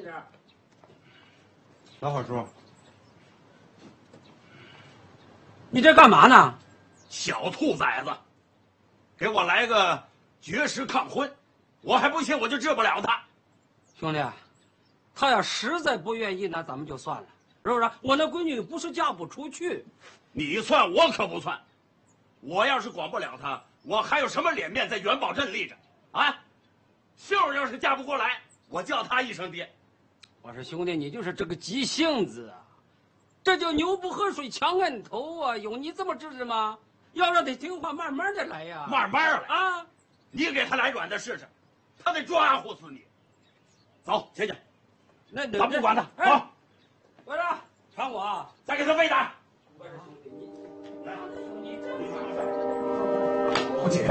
点。 老好叔， 你这干嘛呢？ 小兔崽子，给我来个绝食抗婚，我还不信我就治不了他。 兄弟，他要实在不愿意，那咱们就算了，是不是？我那闺女不是嫁不出去。 你算我可不算，我要是管不了他，我还有什么脸面在元宝镇立着？啊，秀儿要是嫁不过来，我叫他一声爹。 我说兄弟，你就是这个急性子啊，这叫牛不喝水强按头啊！有你这么治的吗？要让他听话，慢慢的来呀， 慢慢来啊！ 你给他来软的试试，他得抓呼死你。走，姐姐， 那咱不管他， 哎， 走。 我说传我啊， 再给他喂点。 我说兄弟， 老姐。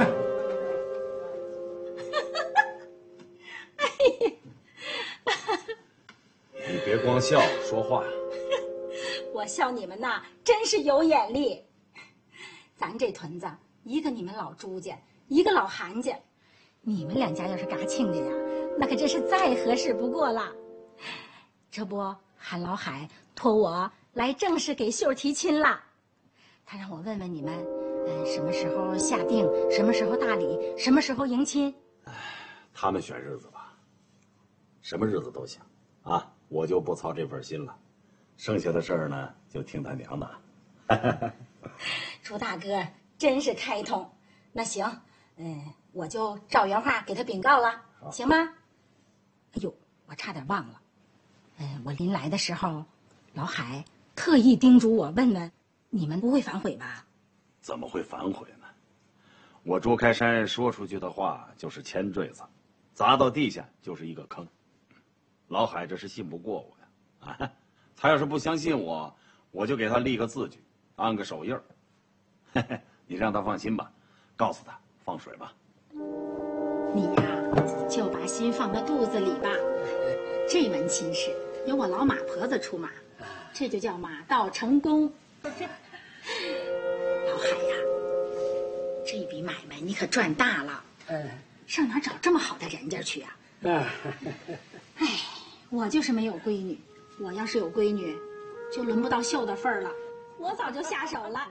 你别光笑，说话。 我笑你们呐，真是有眼力。咱这屯子，一个你们老朱家，一个老韩家，你们两家要是嘎亲家呀，那可真是再合适不过了。这不，韩老海托我来正式给秀儿提亲了，他让我问问你们，什么时候下定，什么时候大礼，什么时候迎亲。 他们选日子吧，什么日子都行啊，我就不操这份心了。剩下的事儿呢，就听他娘的。 朱大哥真是开通。那行，我就照原话给他禀告了，行吗？哎呦，我差点忘了，我临来的时候，老海特意叮嘱我问问，你们不会反悔吧？ 怎么会反悔呢？我朱开山说出去的话就是铅坠子，砸到地下就是一个坑。老海这是信不过我呀！啊，他要是不相信我，我就给他立个字据，安个手印儿。你让他放心吧，告诉他放水吧。 你呀，就把心放到肚子里吧。这门亲事由我老马婆子出马，这就叫马到成功。老海呀，这笔买卖你可赚大了。上哪找这么好的人家去啊？哎，我就是没有闺女，我要是有闺女，就轮不到秀的份儿了，我早就下手了。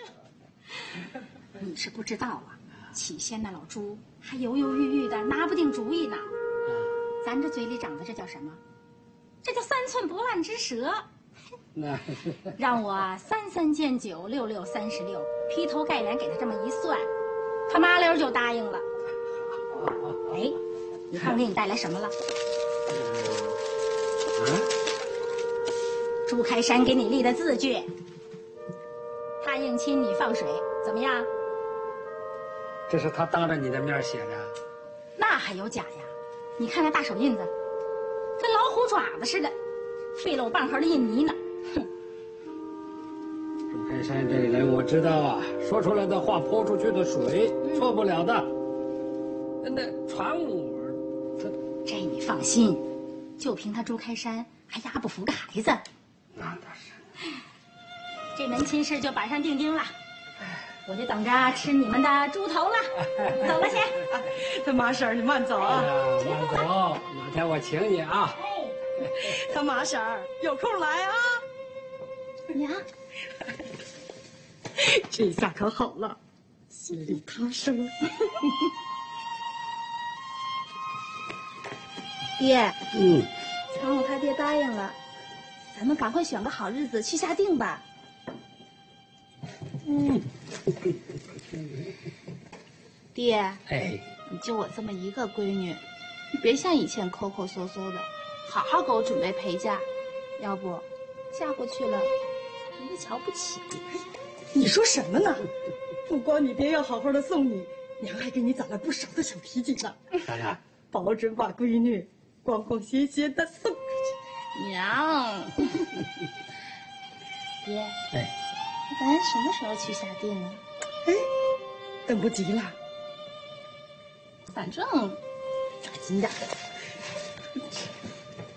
你是不知道啊，起先那老朱还犹犹豫豫的，拿不定主意呢。咱这嘴里长的这叫什么？这叫3寸不烂之舌。让我3见9，6 6 36，劈头盖脸给他这么一算，他麻溜就答应了。哎，你看我给你带来什么了？朱开山给你立的字据，他应亲你放水，怎么样？ 这是他当着你的面写的， 那还有假呀？你看那大手印子，跟老虎爪子似的，费了我半盒的印泥呢。哼！ 朱开山这个人我知道啊，说出来的话泼出去的水，错不了的。那传我， 这你放心，就凭他朱开山还压不服个孩子。 那倒是。 这门亲事就板上钉钉了，我就等着吃你们的猪头了。走了，先。 他马婶儿，你慢走啊！ 慢走，哪天我请你啊！ 他马婶儿有空来啊！ 娘， 这下可好了，心里踏实了。 爹，常武他爹答应了，咱们赶快选个好日子去下定吧。 爹， 哎， 你就我这么一个闺女，你别像以前抠抠搜搜的，好好给我准备陪嫁，要不嫁过去了，人家瞧不起。 你说什么呢？不光你爹要好好的送你，娘还给你攒了不少的小皮筋呢。 当然， 保准把闺女光光鲜鲜的送出去。 娘，爹， 哎， 咱什么时候去下定啊？ 哎，等不及了， 反正抓紧点。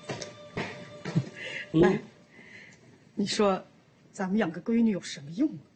来，你说，咱们养个闺女有什么用啊？